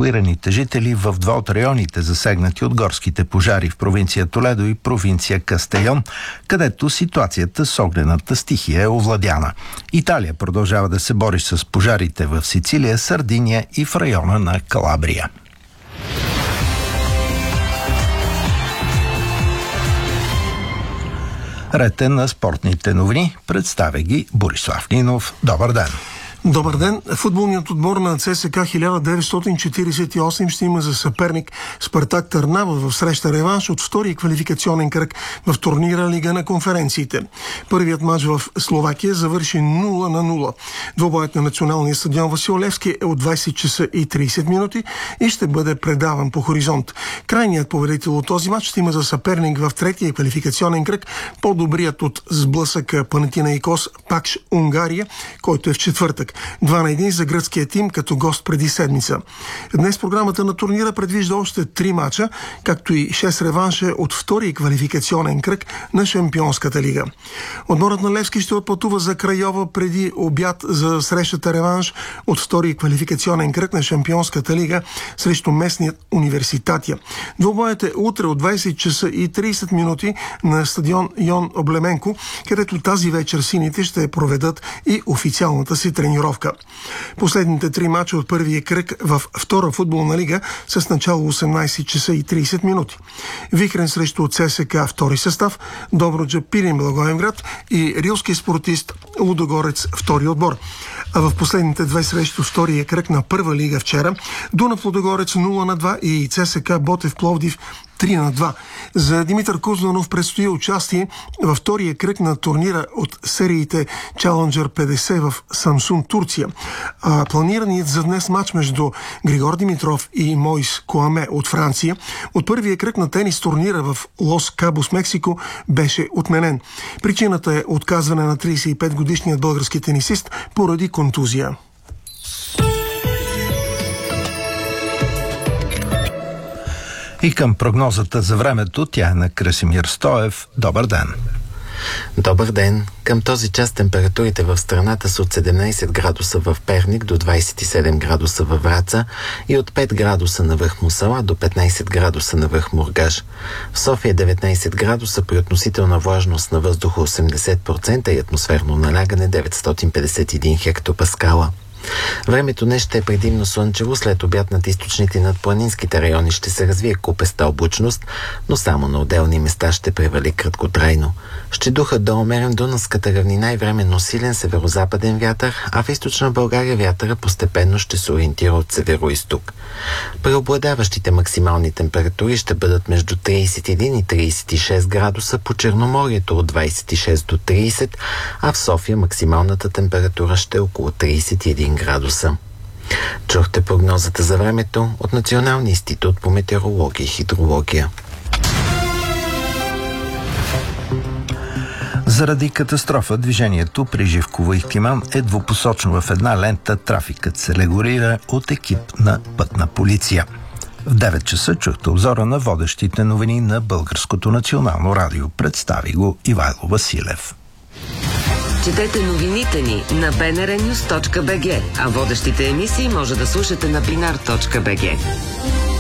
евакуираните жители в два от районите, засегнати от горските пожари в провинция Толедо и провинция Кастейон, където ситуацията с огнената стихия е овладяна. Италия продължава да се бори с пожарите в Сицилия, Сардиния и в района на Калабрия. Ред е на спортните новини. Представя ги Борислав Нинов. Добър ден! Добър ден! Футболният отбор на ЦСКА 1948 ще има за съперник Спартак Търнава в среща реванш от втория квалификационен кръг в турнира Лига на конференциите. Първият мач в Словакия завърши 0-0. Двобоят на националния стадион Васил Левски е от 20 часа и 30 минути и ще бъде предаван по Хоризонт. Крайният победител от този мач ще има за съперник в третия квалификационен кръг по-добрият от сблъсъка Панатинаикос Пакш Унгария, който е в четвъртък. 2-1 за гръцкия тим като гост преди седмица. Днес програмата на турнира предвижда още 3 мача, както и 6 реванша от втория квалификационен кръг на Шампионската лига. Отборът на Левски ще отпътува за Крайова преди обяд за срещата реванш от втория квалификационен кръг на Шампионската лига срещу местният Университатия. Двобоят е утре от 20 часа и 30 минути на стадион Йон Облеменко, където тази вечер сините ще проведат и официалната си тренировка. Последните 3 мача от първия кръг в втора футболна лига с начало 18 часа и 30 минути. Вихрен срещу ЦСКА втори състав, Добруджа Пирин Благоевград и рилски спортист Лудогорец втори отбор. А в последните 2 срещи от втория кръг на първа лига вчера Дунав Лудогорец 0-2 и ЦСКА Ботев Пловдив 3-2. За Димитър Кузманов предстои участие във втория кръг на турнира от сериите Challenger 50 в Самсун, Турция. Планираният за днес матч между Григор Димитров и Мойс Коаме от Франция от първия кръг на тенис турнира в Лос Кабос, Мексико, беше отменен. Причината е отказване на 35-годишният български тенисист поради контузия. И към прогнозата за времето, тя е на Красимир Стоев. Добър ден! Добър ден! Към този час температурите в страната са от 17 градуса в Перник до 27 градуса във Враца и от 5 градуса на връх Мусала до 15 градуса на връх Мургаш. В София 19 градуса при относителна влажност на въздуха 80% и атмосферно налягане 951 хектопаскала. Времето днес ще е предимно слънчево, след обяд над източните и над планинските райони ще се развие купеста облачност, но само на отделни места ще превали краткотрайно. Ще духа до умерен дунавската равнина и временно силен северозападен вятър, а в източна България вятъра постепенно ще се ориентира от северо-изток. Преобладаващите максимални температури ще бъдат между 31 и 36 градуса, по Черноморието от 26 до 30, а в София максималната температура ще е около 31 градуса. Чухте прогнозата за времето от Националния институт по метеорология и хидрология. Заради катастрофа движението при Живково и Киман е двупосочно в една лента. Трафикът се регулира от екип на пътна полиция. В 9 часа чухте обзора на водещите новини на Българското национално радио. Представи го Ивайло Василев. Четете новините ни на bnrnews.bg, а водещите емисии може да слушате на binar.bg.